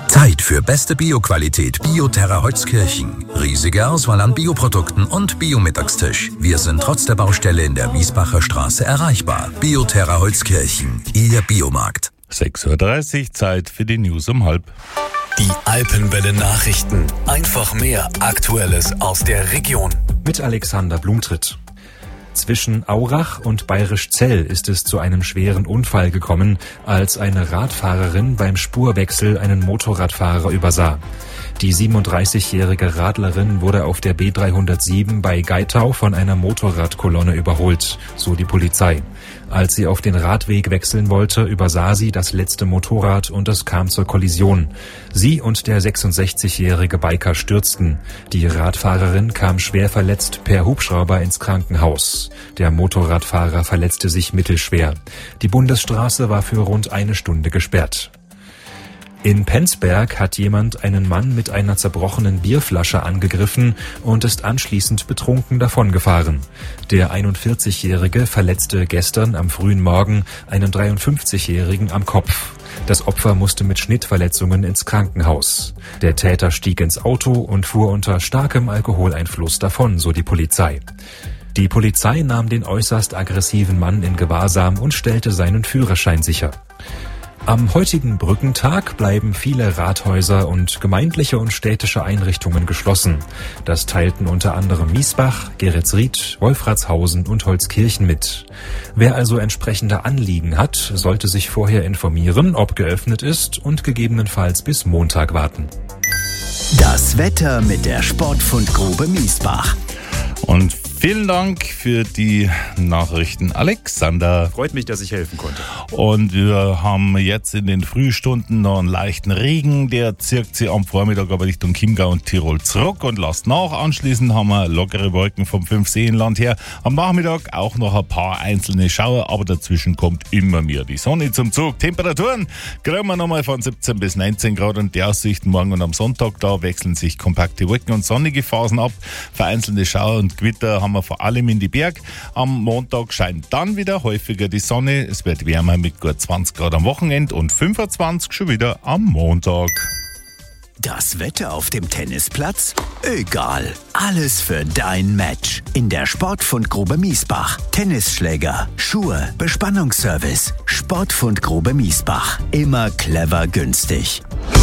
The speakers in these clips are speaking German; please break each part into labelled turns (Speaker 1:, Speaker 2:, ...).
Speaker 1: Zeit für beste Bioqualität Bioterra Holzkirchen. Riesige Auswahl an Bioprodukten und Biomittagstisch. Wir sind trotz der Baustelle in der Wiesbacher Straße erreichbar. Bioterra Holzkirchen, Ihr Biomarkt.
Speaker 2: 6:30 Uhr, Zeit für die News um 12:30.
Speaker 3: Die Alpenwelle Nachrichten. Einfach mehr Aktuelles aus der Region.
Speaker 4: Mit Alexander Blumtritt. Zwischen Aurach und Bayrischzell ist es zu einem schweren Unfall gekommen, als eine Radfahrerin beim Spurwechsel einen Motorradfahrer übersah. Die 37-jährige Radlerin wurde auf der B307 bei Geitau von einer Motorradkolonne überholt, so die Polizei. Als sie auf den Radweg wechseln wollte, übersah sie das letzte Motorrad und es kam zur Kollision. Sie und der 66-jährige Biker stürzten. Die Radfahrerin kam schwer verletzt per Hubschrauber ins Krankenhaus. Der Motorradfahrer verletzte sich mittelschwer. Die Bundesstraße war für rund eine Stunde gesperrt. In Penzberg hat jemand einen Mann mit einer zerbrochenen Bierflasche angegriffen und ist anschließend betrunken davongefahren. Der 41-Jährige verletzte gestern am frühen Morgen einen 53-Jährigen am Kopf. Das Opfer musste mit Schnittverletzungen ins Krankenhaus. Der Täter stieg ins Auto und fuhr unter starkem Alkoholeinfluss davon, so die Polizei. Die Polizei nahm den äußerst aggressiven Mann in Gewahrsam und stellte seinen Führerschein sicher. Am heutigen Brückentag bleiben viele Rathäuser und gemeindliche und städtische Einrichtungen geschlossen. Das teilten unter anderem Miesbach, Geretsried, Wolfratshausen und Holzkirchen mit. Wer also entsprechende Anliegen hat, sollte sich vorher informieren, ob geöffnet ist und gegebenenfalls bis Montag warten.
Speaker 5: Das Wetter mit der Sportfundgrube Miesbach.
Speaker 2: Und vielen Dank für die Nachrichten, Alexander.
Speaker 4: Freut mich, dass ich helfen konnte.
Speaker 2: Und wir haben jetzt in den Frühstunden noch einen leichten Regen. Der zirkt sich am Vormittag aber Richtung Chiemgau und Tirol zurück und lässt nach. Anschließend haben wir lockere Wolken vom Fünfseenland her. Am Nachmittag auch noch ein paar einzelne Schauer, aber dazwischen kommt immer mehr die Sonne zum Zug. Temperaturen kriegen wir nochmal von 17 bis 19 Grad und die Aussichten morgen und am Sonntag, da wechseln sich kompakte Wolken und sonnige Phasen ab. Vereinzelte Schauer und Gewitter haben wir vor allem in die Berg. Am Montag scheint dann wieder häufiger die Sonne. Es wird wärmer mit gut 20 Grad am Wochenende und 25 schon wieder am Montag.
Speaker 5: Das Wetter auf dem Tennisplatz? Egal. Alles für dein Match. In der Sportfundgrube Miesbach. Tennisschläger, Schuhe, Bespannungsservice. Sportfundgrube Miesbach. Immer clever günstig.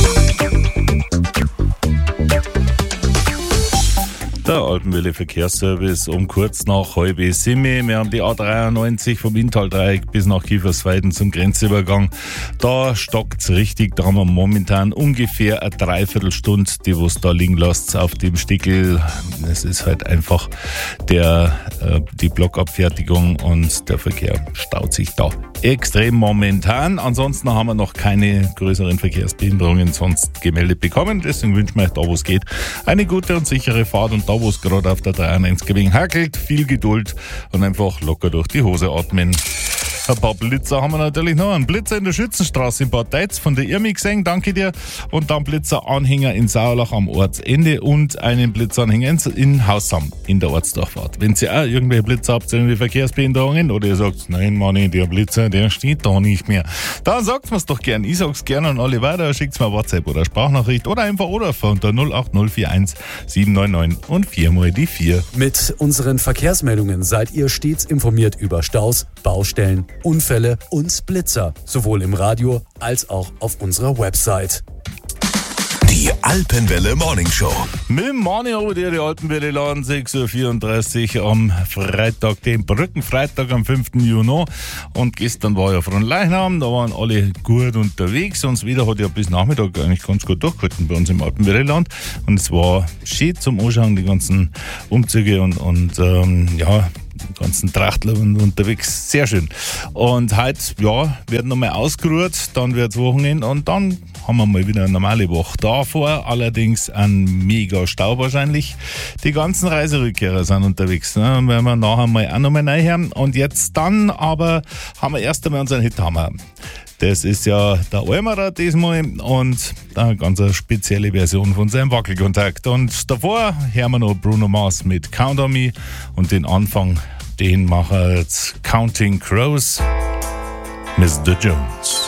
Speaker 2: Der Alpenwelle Verkehrsservice um kurz nach 6:30. Wir haben die A93 vom Inntal-Dreieck bis nach Kiefersfelden zum Grenzübergang. Da stockt's richtig. Da haben wir momentan ungefähr eine Dreiviertelstunde, die was da liegen lasst auf dem Stickel. Es ist halt einfach die Blockabfertigung und der Verkehr staut sich da extrem momentan. Ansonsten haben wir noch keine größeren Verkehrsbehinderungen sonst gemeldet bekommen. Deswegen wünschen wir euch da, wo es geht, eine gute und sichere Fahrt und da, wo es gerade auf der 93 wegen hackelt, viel Geduld und einfach locker durch die Hose atmen. Ein paar Blitzer haben wir natürlich noch. Einen Blitzer in der Schützenstraße in Bad Deitz von der Irmi gesehen, danke dir. Und dann Blitzeranhänger in Sauerlach am Ortsende und einen Blitzeranhänger in Haussam in der Ortsdurchfahrt. Wenn ihr auch irgendwelche Blitzer habt, irgendwie Verkehrsbehinderungen oder ihr sagt, nein Manni, der Blitzer, der steht da nicht mehr, dann sagt mir's doch gern. Ich sag's gerne an alle weiter, schickt's mir WhatsApp oder Sprachnachricht oder einfach unter 08041 799 und 4x4.
Speaker 6: Mit unseren Verkehrsmeldungen seid ihr stets informiert über Staus, Baustellen, Unfälle und Blitzer, sowohl im Radio als auch auf unserer Website.
Speaker 3: Die Alpenwelle Morning Show.
Speaker 2: Mit dem Mani aber die Alpenwelle laden 6:34 Uhr am Freitag, den Brückenfreitag am 5. Juni. Und gestern war ja Fronleichnam, da waren alle gut unterwegs. Und das Wetter hat ja bis Nachmittag eigentlich ganz gut durchgehalten bei uns im Alpenwelleland. Und es war schön zum Anschauen, die ganzen Umzüge und die ganzen Trachtler unterwegs. Sehr schön. Und heute, werden nochmal ausgeruht, dann wird's Wochenende und dann haben wir mal wieder eine normale Woche. Davor allerdings ein mega Stau wahrscheinlich. Die ganzen Reiserückkehrer sind unterwegs. Ne? Werden wir nachher mal auch nochmal reinhören. Und jetzt dann aber haben wir erst einmal unseren Hithammer. Das ist ja der Almerer diesmal und eine ganz spezielle Version von seinem Wackelkontakt. Und davor hören wir noch Bruno Mars mit Count on Me und den Anfang, den macht jetzt Counting Crows, Mr. Jones.